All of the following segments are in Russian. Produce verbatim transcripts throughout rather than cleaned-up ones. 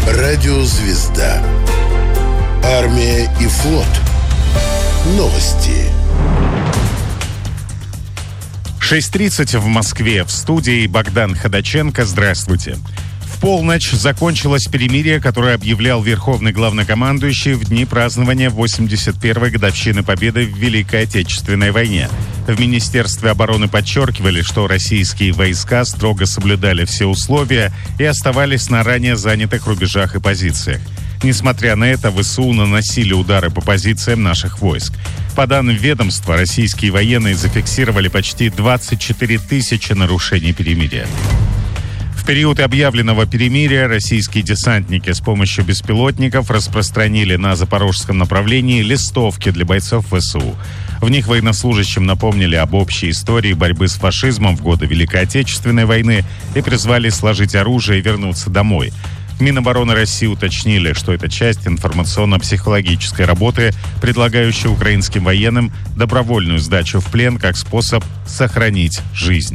Радиозвезда. Армия и флот. Новости. шесть тридцать в Москве. В студии Богдан Ходаченко. Здравствуйте. В полночь закончилось перемирие, которое объявлял Верховный Главнокомандующий в дни празднования восемьдесят первой годовщины Победы в Великой Отечественной войне. В Министерстве обороны подчеркивали, что российские войска строго соблюдали все условия и оставались на ранее занятых рубежах и позициях. Несмотря на это, ВСУ наносили удары по позициям наших войск. По данным ведомства, российские военные зафиксировали почти двадцать четыре тысячи нарушений перемирия. В период объявленного перемирия российские десантники с помощью беспилотников распространили на запорожском направлении листовки для бойцов ВСУ. В них военнослужащим напомнили об общей истории борьбы с фашизмом в годы Великой Отечественной войны и призвали сложить оружие и вернуться домой. В Минобороны России уточнили, что это часть информационно-психологической работы, предлагающей украинским военным добровольную сдачу в плен как способ сохранить жизнь.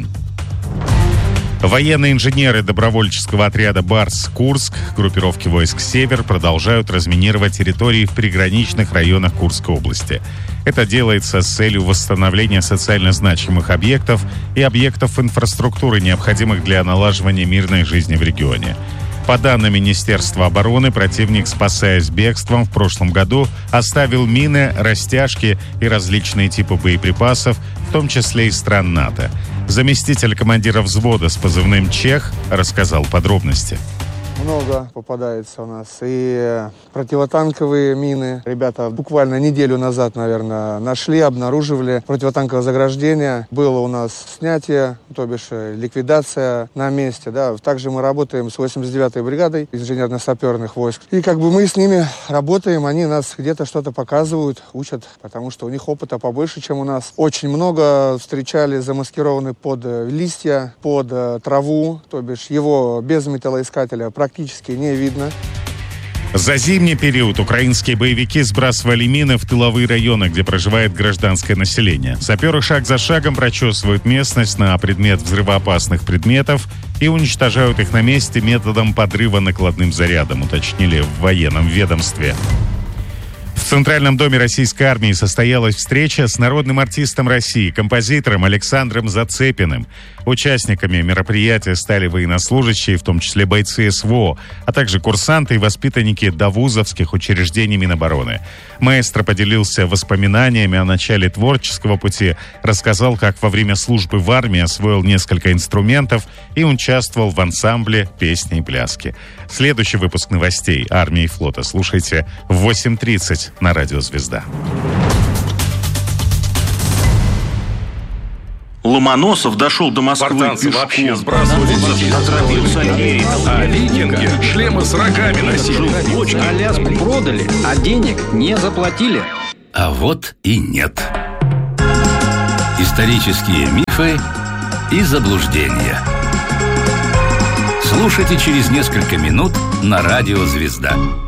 Военные инженеры добровольческого отряда «Барс» Курск, группировки войск «Север» продолжают разминировать территории в приграничных районах Курской области. Это делается с целью восстановления социально значимых объектов и объектов инфраструктуры, необходимых для налаживания мирной жизни в регионе. По данным Министерства обороны, противник, спасаясь бегством, в прошлом году оставил мины, растяжки и различные типы боеприпасов, в том числе и стран НАТО. Заместитель командира взвода с позывным «Чех» рассказал подробности. Много попадается у нас. И противотанковые мины. Ребята буквально неделю назад, наверное, нашли, обнаруживали противотанковое заграждение. Было у нас снятие, то бишь ликвидация на месте. Да. Также мы работаем с восемьдесят девятой бригадой инженерно-саперных войск. И как бы мы с ними работаем, они нас где-то что-то показывают, учат, потому что у них опыта побольше, чем у нас. Очень много встречали замаскированы под листья, под траву, то бишь его без металлоискателя практически не видно. За зимний период украинские боевики сбрасывали мины в тыловые районы, где проживает гражданское население. Саперы шаг за шагом прочесывают местность на предмет взрывоопасных предметов и уничтожают их на месте методом подрыва накладным зарядом, уточнили в военном ведомстве. В Центральном доме российской армии состоялась встреча с народным артистом России, композитором Александром Зацепиным. Участниками мероприятия стали военнослужащие, в том числе бойцы СВО, а также курсанты и воспитанники довузовских учреждений Минобороны. Маэстро поделился воспоминаниями о начале творческого пути, рассказал, как во время службы в армии освоил несколько инструментов и участвовал в ансамбле «Песни и пляски». Следующий выпуск новостей армии и флота слушайте в восемь тридцать на Радио Звезда. Ломоносов дошел до Москвы Спартанцы пешком. вообще сбрасывали детей, а викинги шлемы с рогами носили. Аляску продали, а денег не заплатили. А вот и нет. Исторические мифы и заблуждения. Слушайте через несколько минут на Радио Звезда.